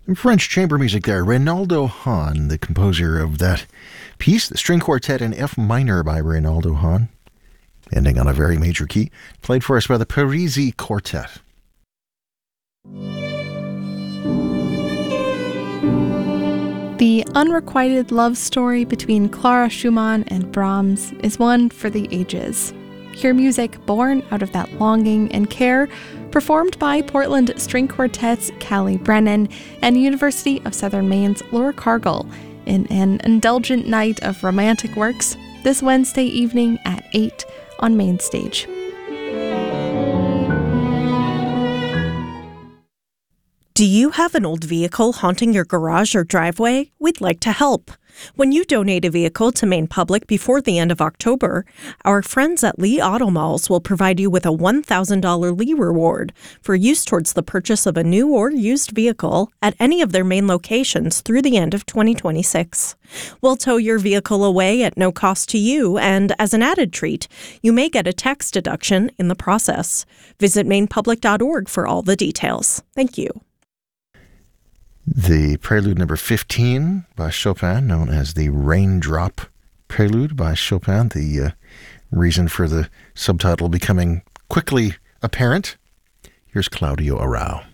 French chamber music there. Reynaldo Hahn, the composer of that piece, the string quartet in F minor by Reynaldo Hahn, ending on a very major key, played for us by the Parisi Quartet. The unrequited love story between Clara Schumann and Brahms is one for the ages. Hear music born out of that longing and care, performed by Portland String Quartet's Callie Brennan and University of Southern Maine's Laura Cargill in an indulgent night of romantic works this Wednesday evening at 8 on Main Stage. Do you have an old vehicle haunting your garage or driveway? We'd like to help. When you donate a vehicle to Maine Public before the end of October, our friends at Lee Auto Malls will provide you with a $1,000 Lee reward for use towards the purchase of a new or used vehicle at any of their Maine locations through the end of 2026. We'll tow your vehicle away at no cost to you, and as an added treat, you may get a tax deduction in the process. Visit mainepublic.org for all the details. Thank you. The Prelude number 15 by Chopin, known as the Raindrop Prelude by Chopin, the reason for the subtitle becoming quickly apparent. Here's Claudio Arrau.